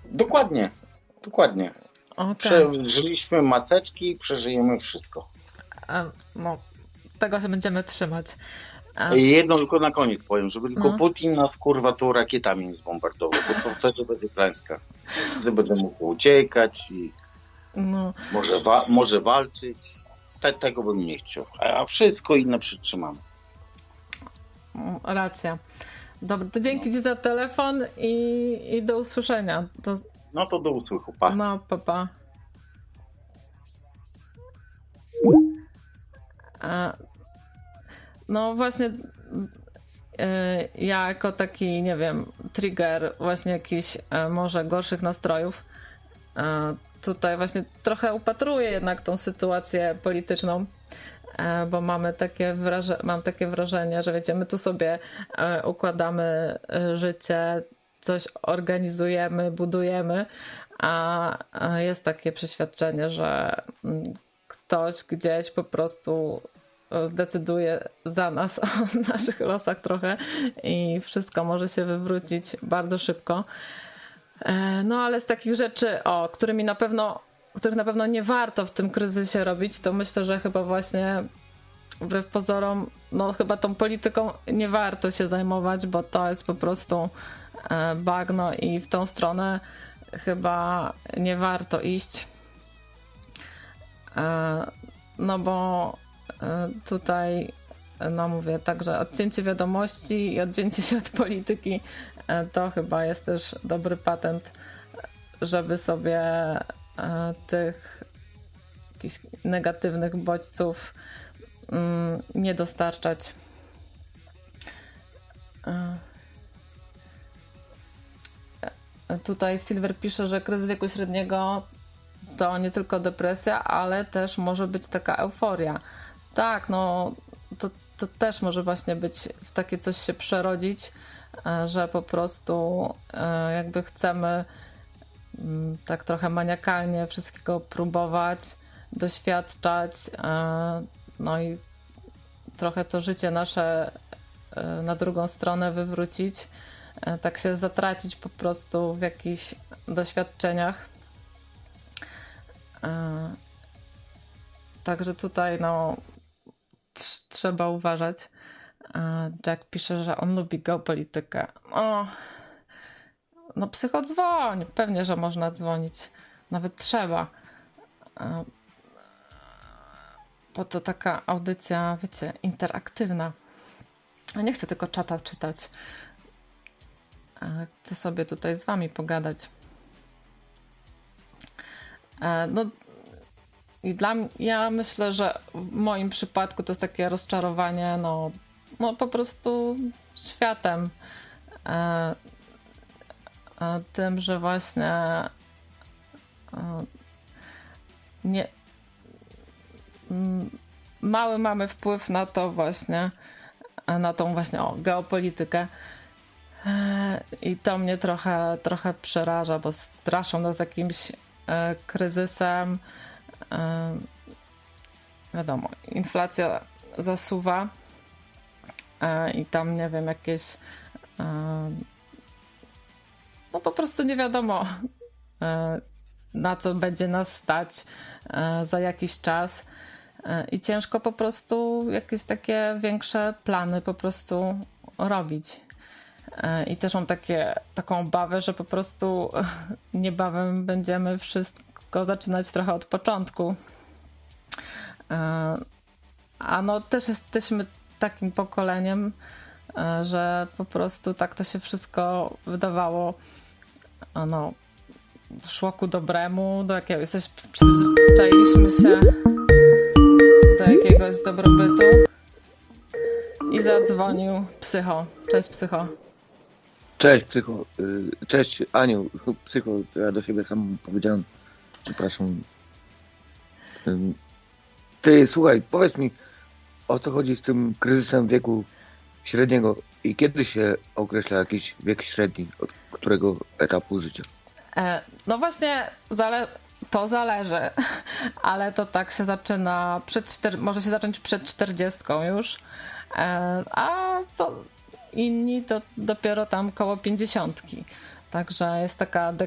Dokładnie, dokładnie. Okay. Przeżyliśmy maseczki, przeżyjemy wszystko. No, tego się będziemy trzymać. Jedno tylko na koniec powiem, żeby tylko Putin nas kurwa tu rakietami nie zbombardował, bo to wtedy będzie klęska. Wtedy będę mógł uciekać i może walczyć. Tego bym nie chciał. A wszystko inne przytrzymamy. Racja. Dobra, to dzięki Ci za telefon i do usłyszenia. No to do usłychu, pa. No, pa. No właśnie ja jako taki, nie wiem, trigger właśnie jakichś może gorszych nastrojów tutaj właśnie trochę upatruję jednak tą sytuację polityczną, bo mam takie wrażenie, że wiecie, my tu sobie układamy życie, coś organizujemy, budujemy, a jest takie przeświadczenie, że ktoś gdzieś po prostu decyduje za nas o naszych losach trochę i wszystko może się wywrócić bardzo szybko. No ale z takich rzeczy, których na pewno nie warto w tym kryzysie robić, to myślę, że chyba właśnie wbrew pozorom, no chyba tą polityką nie warto się zajmować, bo to jest po prostu bagno i w tą stronę chyba nie warto iść. No bo tutaj, no mówię, także odcięcie wiadomości i odcięcie się od polityki to chyba jest też dobry patent, żeby sobie tych jakichś negatywnych bodźców nie dostarczać. Tutaj Silver pisze, że kryzys wieku średniego to nie tylko depresja, ale też może być taka euforia. Tak, no to też może właśnie być w takie coś się przerodzić, że po prostu jakby chcemy tak trochę maniakalnie wszystkiego próbować, doświadczać, no i trochę to życie nasze na drugą stronę wywrócić, tak się zatracić po prostu w jakichś doświadczeniach. Także tutaj no trzeba uważać. Jack pisze, że on lubi geopolitykę. No psycho dzwoń. Pewnie, że można dzwonić. Nawet trzeba. Bo to taka audycja, wiecie, interaktywna. Ja nie chcę tylko czata czytać. Chcę sobie tutaj z wami pogadać. No i ja myślę, że w moim przypadku to jest takie rozczarowanie no po prostu światem, tym, że właśnie nie mały mamy wpływ na to właśnie, na tą właśnie geopolitykę i to mnie trochę przeraża, bo straszą nas jakimś kryzysem. Wiadomo, inflacja zasuwa i tam nie wiem, jakieś no po prostu nie wiadomo na co będzie nas stać za jakiś czas i ciężko po prostu jakieś takie większe plany po prostu robić. I też mam taką obawę, że po prostu niebawem będziemy wszystko zaczynać trochę od początku. A no też jesteśmy takim pokoleniem, że po prostu tak to się wszystko wydawało, no szło ku dobremu, do jakiegoś, przyzwyczailiśmy się do jakiegoś dobrobytu i zadzwonił Psycho. Cześć Psycho. Cześć Psycho. Cześć Aniu. Psycho, to ja do siebie sam powiedziałem. Przepraszam. Ty, słuchaj, powiedz mi, o co chodzi z tym kryzysem wieku średniego i kiedy się określa jakiś wiek średni, od którego etapu życia? No właśnie, to zależy, ale to tak się zaczyna, może się zacząć przed 40 już, a inni to dopiero tam koło 50. Także jest taka